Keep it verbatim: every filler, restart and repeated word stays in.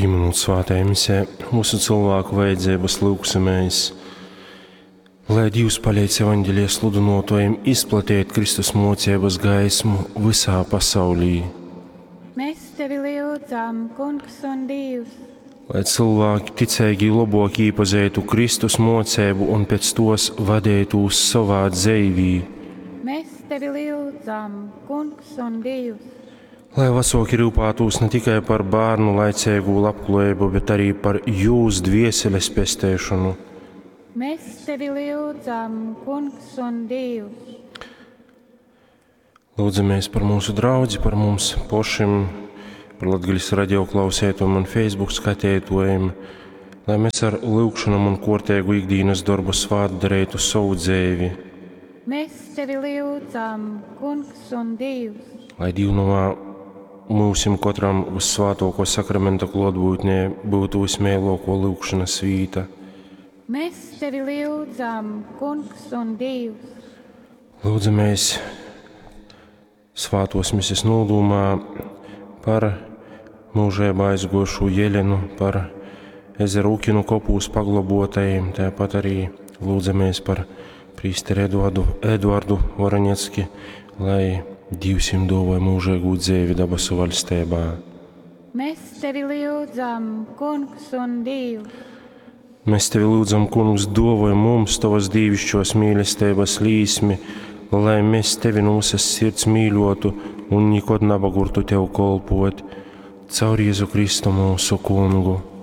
Pieminot svātajā misē mūsu cilvēku vajadzības lūgsimies, lai Dievs palīdz evaņģēlijas sludinotājiem izplatīt Kristus mocības gaismu visā pasaulī. Mēs tevi lūdzam, Kungs un Dievs, Lai cilvēki ticīgi labāk iepazītu Kristus mocību un pēc tos vadītu uz savā dzīvī. mēs tevi lūdzam, Kungs un Dievs, Lai vecāki rūpētos ne tikai par bērnu laicīgu labklājību, bet arī par jūsu dvieseles pestēšanu. mēs tevi lūdzam, Kungs un Dievs, Lūdzamies par mūsu draugu, par mums pašiem, par Latgaļas radio klausētājiem un Facebook skatītājiem, lai mēs ar lūgšanām un kārtīgu ikdienas darbu svātu darītu savu dzīvi, mēs tevi lūdzam, Kungs un Dievs, lai Dievnamā mūsim katram uz svātoko sakramenta klātbūtnē būtu vismīļāko lūgšanas vīta. mēs tevi lūdzam, Kungs un Dievs, Lūdzamies svātos misijas nodomā par mūžībā aizgošu Jelenu, par Ezerūkinu kopūs paglabotajiem, tāpat arī lūdzamies par prīsteri Eduardu, Eduardu Voronecki, lai Dievs viņam dāvā mūžīgu dzīvi debesu valstībā. mēs tevi lūdzam, Kungs un Dievs, Mēs tevi lūdzam, Kungs, dāvā mums tavas dievišķos mīlestības līsmi, lai mēs tevi no visas sirds mīļotu un nekad nebagurtu tev kolpot, caur Jēzu Kristu mūsu Kungu.